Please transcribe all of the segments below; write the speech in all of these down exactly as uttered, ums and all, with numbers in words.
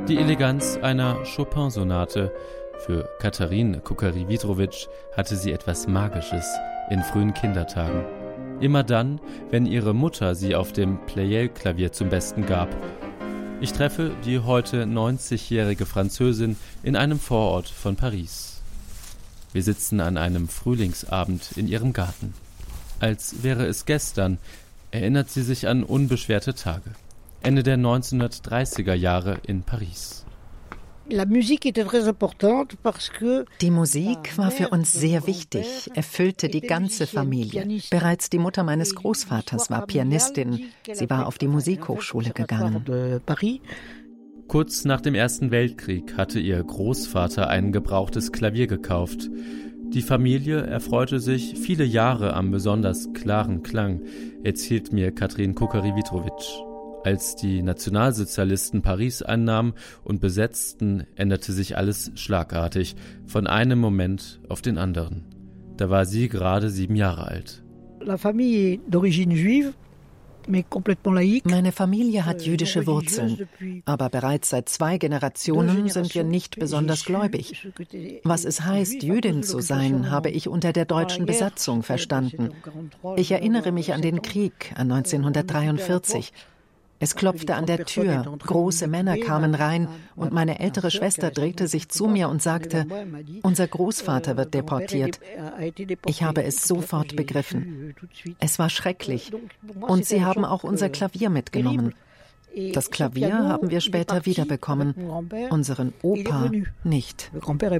Die Eleganz einer Chopin-Sonate. Für Katerin Kukarivitrovic hatte sie etwas Magisches in frühen Kindertagen. Immer dann, wenn ihre Mutter sie auf dem Pleyel-Klavier zum Besten gab. Ich treffe die heute neunzigjährige Französin in einem Vorort von Paris. Wir sitzen an einem Frühlingsabend in ihrem Garten. Als wäre es gestern, erinnert sie sich an unbeschwerte Tage. Ende der neunzehnhundertdreißiger Jahre in Paris. Die Musik war für uns sehr wichtig, erfüllte die ganze Familie. Bereits die Mutter meines Großvaters war Pianistin. Sie war auf die Musikhochschule gegangen. Kurz nach dem Ersten Weltkrieg hatte ihr Großvater ein gebrauchtes Klavier gekauft. Die Familie erfreute sich viele Jahre am besonders klaren Klang, erzählt mir Katerin Kukarivitrovic. Als die Nationalsozialisten Paris einnahmen und besetzten, änderte sich alles schlagartig, von einem Moment auf den anderen. Da war sie gerade sieben Jahre alt. Meine Familie hat jüdische Wurzeln, aber bereits seit zwei Generationen sind wir nicht besonders gläubig. Was es heißt, Jüdin zu sein, habe ich unter der deutschen Besatzung verstanden. Ich erinnere mich an den Krieg, an neunzehnhundertdreiundvierzig. Es klopfte an der Tür, große Männer kamen rein und meine ältere Schwester drehte sich zu mir und sagte, unser Großvater wird deportiert. Ich habe es sofort begriffen. Es war schrecklich und sie haben auch unser Klavier mitgenommen. Das Klavier haben wir später wiederbekommen, unseren Opa nicht.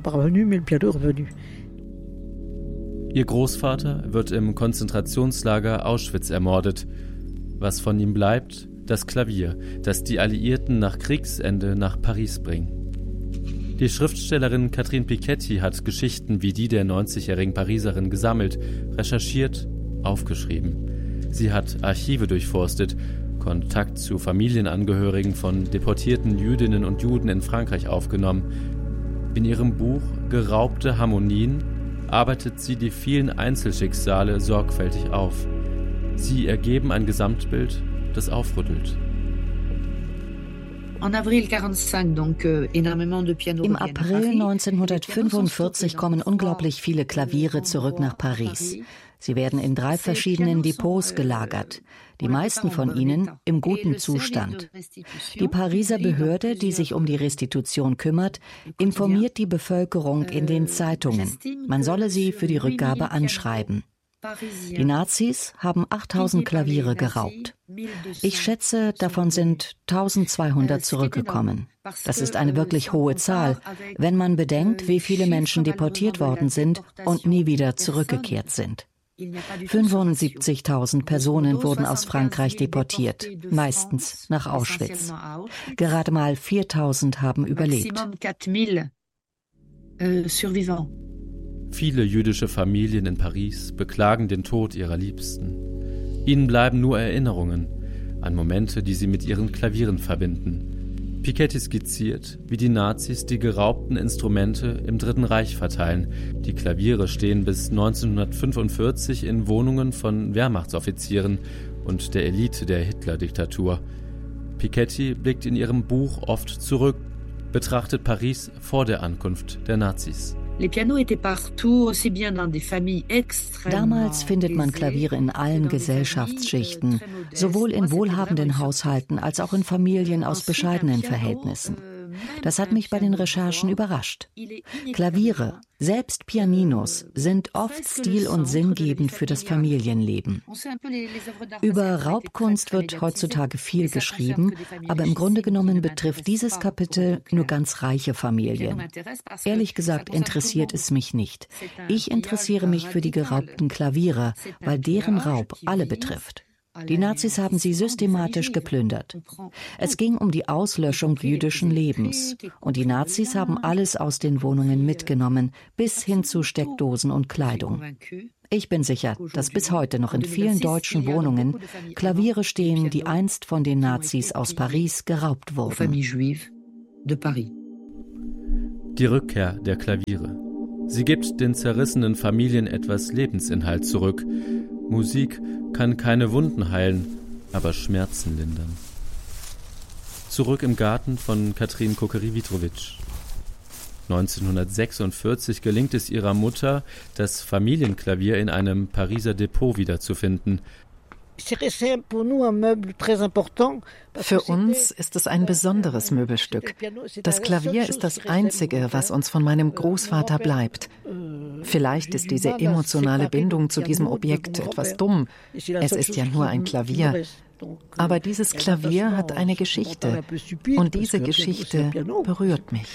Ihr Großvater wird im Konzentrationslager Auschwitz ermordet. Was von ihm bleibt? Das Klavier, das die Alliierten nach Kriegsende nach Paris bringen. Die Schriftstellerin Catherine Piketty hat Geschichten wie die der neunzigjährigen Pariserin gesammelt, recherchiert, aufgeschrieben. Sie hat Archive durchforstet, Kontakt zu Familienangehörigen von deportierten Jüdinnen und Juden in Frankreich aufgenommen. In ihrem Buch »Geraubte Harmonien« arbeitet sie die vielen Einzelschicksale sorgfältig auf. Sie ergeben ein Gesamtbild, das aufrüttelt. Im April neunzehnhundertfünfundvierzig kommen unglaublich viele Klaviere zurück nach Paris. Sie werden in drei verschiedenen Depots gelagert, die meisten von ihnen im guten Zustand. Die Pariser Behörde, die sich um die Restitution kümmert, informiert die Bevölkerung in den Zeitungen. Man solle sie für die Rückgabe anschreiben. Die Nazis haben achttausend Klaviere geraubt. Ich schätze, davon sind eintausendzweihundert zurückgekommen. Das ist eine wirklich hohe Zahl, wenn man bedenkt, wie viele Menschen deportiert worden sind und nie wieder zurückgekehrt sind. fünfundsiebzigtausend Personen wurden aus Frankreich deportiert, meistens nach Auschwitz. Gerade mal viertausend haben überlebt. Viele jüdische Familien in Paris beklagen den Tod ihrer Liebsten. Ihnen bleiben nur Erinnerungen an Momente, die sie mit ihren Klavieren verbinden. Piketty skizziert, wie die Nazis die geraubten Instrumente im Dritten Reich verteilen. Die Klaviere stehen bis neunzehnhundertfünfundvierzig in Wohnungen von Wehrmachtsoffizieren und der Elite der Hitler-Diktatur. Piketty blickt in ihrem Buch oft zurück, betrachtet Paris vor der Ankunft der Nazis. Damals findet man Klaviere in allen Gesellschaftsschichten, sowohl in wohlhabenden Haushalten als auch in Familien aus bescheidenen Verhältnissen. Das hat mich bei den Recherchen überrascht. Klaviere, selbst Pianinos, sind oft stil- und sinngebend für das Familienleben. Über Raubkunst wird heutzutage viel geschrieben, aber im Grunde genommen betrifft dieses Kapitel nur ganz reiche Familien. Ehrlich gesagt interessiert es mich nicht. Ich interessiere mich für die geraubten Klaviere, weil deren Raub alle betrifft. Die Nazis haben sie systematisch geplündert. Es ging um die Auslöschung jüdischen Lebens. Und die Nazis haben alles aus den Wohnungen mitgenommen, bis hin zu Steckdosen und Kleidung. Ich bin sicher, dass bis heute noch in vielen deutschen Wohnungen Klaviere stehen, die einst von den Nazis aus Paris geraubt wurden. Die Rückkehr der Klaviere. Sie gibt den zerrissenen Familien etwas Lebensinhalt zurück. Musik kann keine Wunden heilen, aber Schmerzen lindern. zurück im Garten von Katrin Kockeri-Witrovich. neunzehnhundertsechsundvierzig gelingt es ihrer Mutter, das Familienklavier in einem Pariser Depot wiederzufinden. Für uns ist es ein besonderes Möbelstück. Das Klavier ist das Einzige, was uns von meinem Großvater bleibt. Vielleicht ist diese emotionale Bindung zu diesem Objekt etwas dumm. Es ist ja nur ein Klavier. Aber dieses Klavier hat eine Geschichte. Und diese Geschichte berührt mich.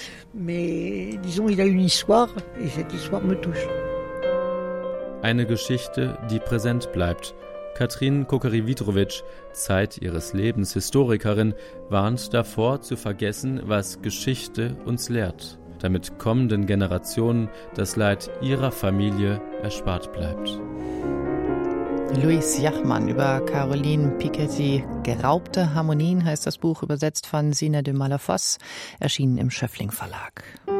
Eine Geschichte, die präsent bleibt. Katrin Kockeri-Witrovich, Zeit ihres Lebens Historikerin, warnt davor zu vergessen, was Geschichte uns lehrt, damit kommenden Generationen das Leid ihrer Familie erspart bleibt. Louise Jachmann über Caroline Piketty. Geraubte Harmonien heißt das Buch, übersetzt von Sina de Malafosse, erschienen im Schöffling Verlag.